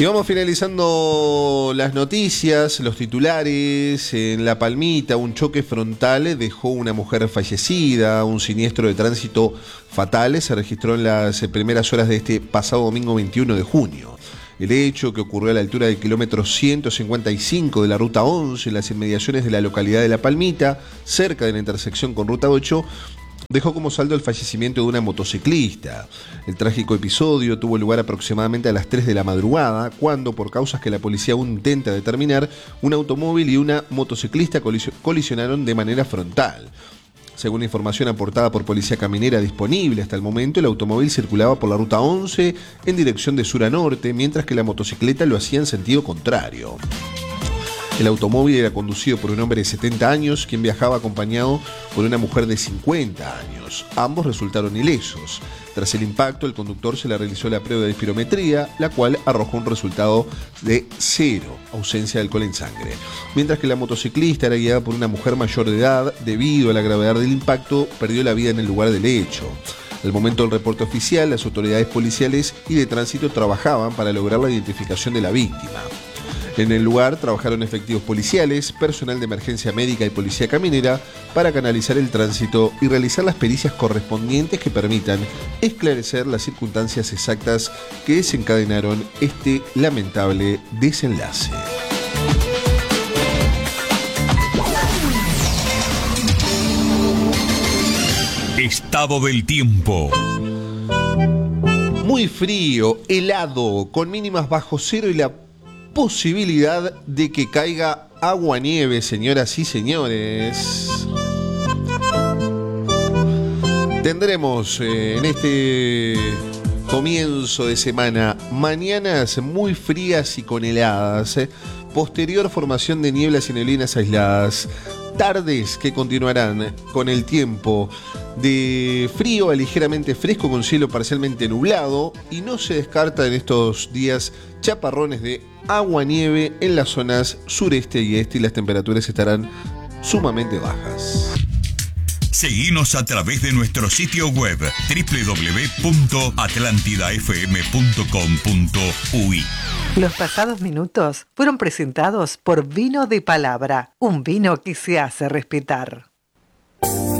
Y vamos finalizando las noticias, los titulares. En La Palmita, un choque frontal dejó una mujer fallecida. Un siniestro de tránsito fatal se registró en las primeras horas de este pasado domingo 21 de junio. El hecho, que ocurrió a la altura del kilómetro 155 de la Ruta 11, en las inmediaciones de la localidad de La Palmita, cerca de la intersección con Ruta 8, dejó como saldo el fallecimiento de una motociclista. El trágico episodio tuvo lugar aproximadamente a las 3 de la madrugada, cuando, por causas que la policía aún intenta determinar, un automóvil y una motociclista colisionaron de manera frontal. Según información aportada por Policía Caminera disponible hasta el momento, el automóvil circulaba por la Ruta 11 en dirección de sur a norte, mientras que la motocicleta lo hacía en sentido contrario. El automóvil era conducido por un hombre de 70 años, quien viajaba acompañado por una mujer de 50 años. Ambos resultaron ilesos. Tras el impacto, el conductor se le realizó la prueba de espirometría, la cual arrojó un resultado de 0, ausencia de alcohol en sangre. Mientras que la motociclista era guiada por una mujer mayor de edad, debido a la gravedad del impacto, perdió la vida en el lugar del hecho. Al momento del reporte oficial, las autoridades policiales y de tránsito trabajaban para lograr la identificación de la víctima. En el lugar trabajaron efectivos policiales, personal de emergencia médica y policía caminera para canalizar el tránsito y realizar las pericias correspondientes que permitan esclarecer las circunstancias exactas que desencadenaron este lamentable desenlace. Estado del tiempo. Muy frío, helado, con mínimas bajo cero y la posibilidad de que caiga agua-nieve, señoras y señores. Tendremos en este comienzo de semana mañanas muy frías y con heladas, posterior formación de nieblas y neblinas aisladas, tardes que continuarán con el tiempo de frío a ligeramente fresco con cielo parcialmente nublado, y no se descarta en estos días chaparrones de agua-nieve en las zonas sureste y este, y las temperaturas estarán sumamente bajas. Seguinos a través de nuestro sitio web www.atlantidafm.com.uy. Los pasados minutos fueron presentados por Vino de Palabra, un vino que se hace respetar.